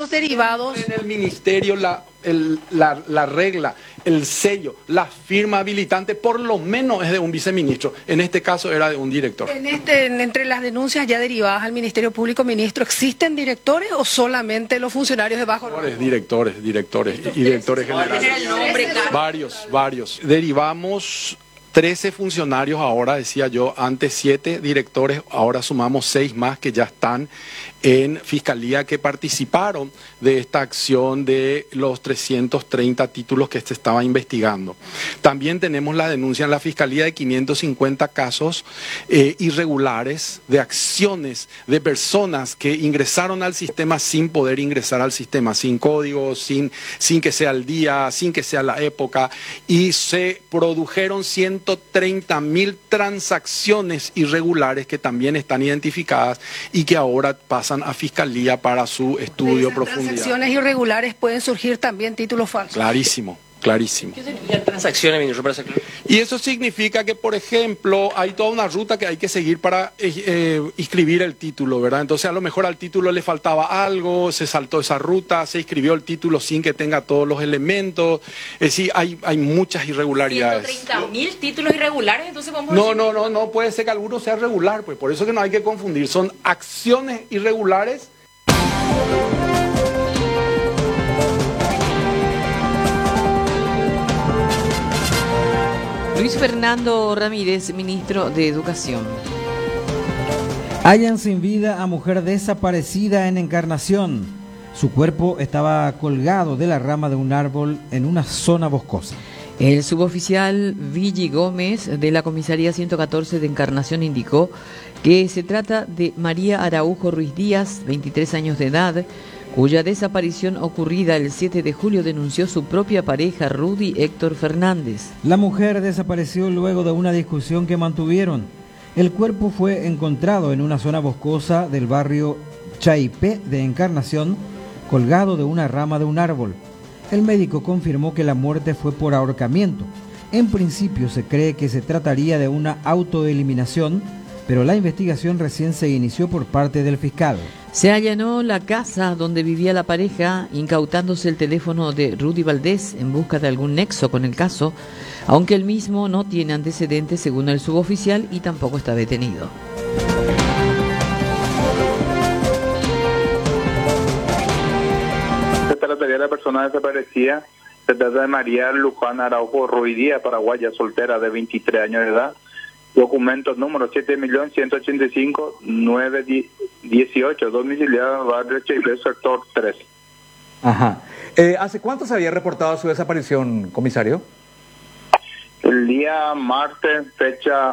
los derivados. En el ministerio la regla, el sello, la firma habilitante, por lo menos es de un viceministro. En este caso era de un director. Entre las denuncias ya derivadas al Ministerio Público, ministro, ¿existen directores o solamente los funcionarios de bajo rango? Directores y directores generales. Varios. Derivamos 13 funcionarios ahora, decía yo, antes 7 directores, ahora sumamos 6 más que ya están en Fiscalía, que participaron de esta acción de los 330 títulos que se estaba investigando. También tenemos la denuncia en la Fiscalía de 550 casos irregulares de acciones de personas que ingresaron al sistema sin poder ingresar al sistema, sin código, sin que sea el día, sin que sea la época, y se produjeron 130.000 transacciones irregulares que también están identificadas y que ahora pasan a Fiscalía para su estudio profundidad. Transacciones irregulares pueden surgir también títulos falsos. Clarísimo. ¿Qué serían transacciones, ministro, para sacar? Y eso significa que, por ejemplo, hay toda una ruta que hay que seguir para inscribir el título, ¿verdad? Entonces, a lo mejor al título le faltaba algo, se saltó esa ruta, se inscribió el título sin que tenga todos los elementos. Es decir, hay muchas irregularidades. ¿130.000 títulos irregulares? Entonces, ¿cómo No puede ser que alguno sea regular, pues por eso que no hay que confundir. Son acciones irregulares. Luis Fernando Ramírez, ministro de Educación. Hallan sin vida a mujer desaparecida en Encarnación. Su cuerpo estaba colgado de la rama de un árbol en una zona boscosa. El suboficial Villi Gómez de la Comisaría 114 de Encarnación indicó que se trata de María Araujo Ruiz Díaz, 23 años de edad, cuya desaparición ocurrida el 7 de julio denunció su propia pareja Rudy Héctor Fernández. La mujer desapareció luego de una discusión que mantuvieron. El cuerpo fue encontrado en una zona boscosa del barrio Chaipé de Encarnación, colgado de una rama de un árbol. El médico confirmó que la muerte fue por ahorcamiento. En principio se cree que se trataría de una autoeliminación, pero la investigación recién se inició por parte del fiscal. Se allanó la casa donde vivía la pareja, incautándose el teléfono de Rudy Valdés en busca de algún nexo con el caso, aunque el mismo no tiene antecedentes según el suboficial y tampoco está detenido. Se trataría de la persona desaparecida. Se trata de María Luján Araujo Ruiz Díaz, paraguaya, soltera de 23 años de edad. Documentos número 7.185.918, domiciliado barrio Chaipé, sector 3. Ajá. ¿Hace cuánto se había reportado su desaparición, comisario? El día martes, fecha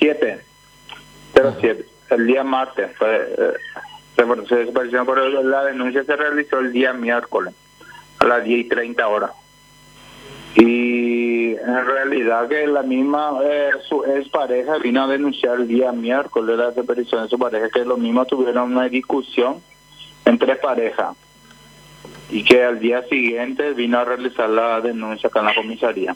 7/07. El día martes se desapareció, pero la denuncia se realizó el día miércoles a las 10:30 y en realidad que la misma su expareja vino a denunciar el día miércoles la desaparición de su pareja, que lo mismo tuvieron una discusión entre parejas y que al día siguiente vino a realizar la denuncia acá en la comisaría.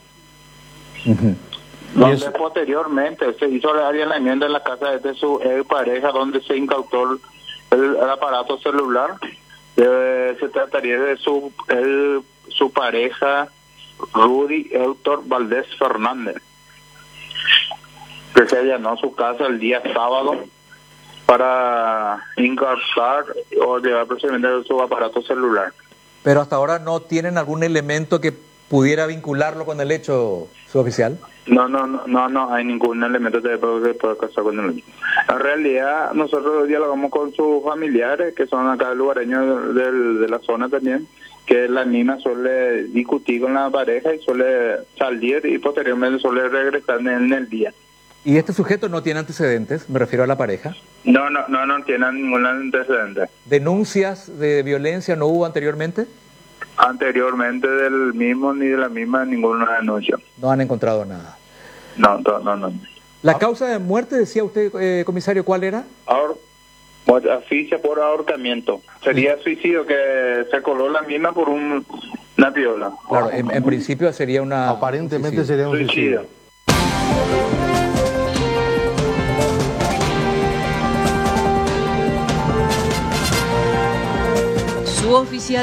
Donde posteriormente se hizo el allanamiento en la casa de su pareja, donde se incautó el aparato celular. Se trataría de su pareja Rudy Héctor Valdés Fernández, que se allanó su casa el día sábado para incautar o llevar procedimiento de su aparato celular. Pero hasta ahora no tienen algún elemento que pudiera vincularlo con el hecho, suboficial. No hay ningún elemento que pueda casar con el hecho. En realidad nosotros dialogamos con sus familiares, que son acá lugareños de la zona también, que la misma suele discutir con la pareja y suele salir y posteriormente suele regresar en el día. ¿Y este sujeto no tiene antecedentes? Me refiero a la pareja. No tiene ningún antecedente. ¿Denuncias de violencia no hubo anteriormente? Anteriormente del mismo ni de la misma ninguna denuncia. No han encontrado nada. No. ¿La causa de muerte, decía usted, comisario, cuál era? Asfixia por ahorcamiento. Sería suicidio, que se coló la misma por una piola. Claro, en principio sería una... Aparentemente sería un suicidio. Suboficial